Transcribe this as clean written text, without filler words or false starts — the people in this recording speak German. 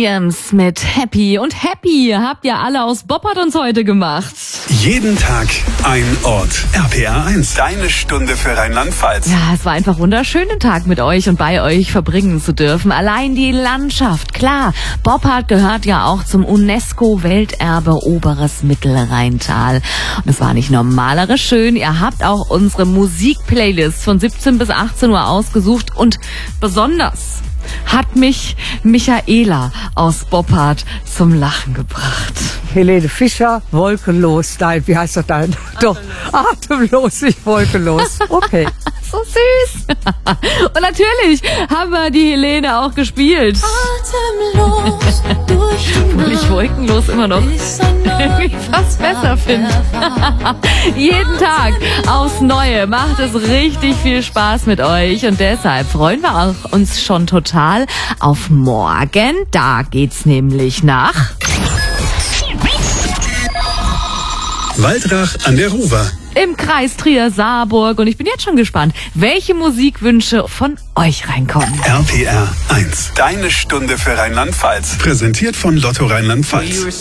Williams mit Happy. Und Happy habt ihr alle aus Boppard uns heute gemacht. Jeden Tag ein Ort. RPR 1, deine Stunde für Rheinland-Pfalz. Ja, es war einfach wunderschön, den Tag mit euch und bei euch verbringen zu dürfen. Allein die Landschaft, klar. Boppard gehört ja auch zum UNESCO-Welterbe Oberes Mittelrheintal. Und es war nicht nur malerisch schön, ihr habt auch unsere Musikplaylist von 17 bis 18 Uhr ausgesucht und besonders hat mich Michaela aus Boppard zum Lachen gebracht. Helene Fischer, wolkenlos. Nein, wie heißt das dann? Doch, atemlos, nicht wolkenlos. Okay. So süß. Und natürlich haben wir die Helene auch gespielt. Atemlos durch die Obwohl ich wolkenlos immer noch fast besser finde. Jeden Tag aufs Neue macht es richtig viel Spaß mit euch und deshalb freuen wir auch uns schon total auf morgen. Da geht's nämlich nach Waldrach an der Ruwer. im Kreis Trier-Saarburg und ich bin jetzt schon gespannt, welche Musikwünsche von euch reinkommen. RPR 1, deine Stunde für Rheinland-Pfalz. Präsentiert von Lotto Rheinland-Pfalz.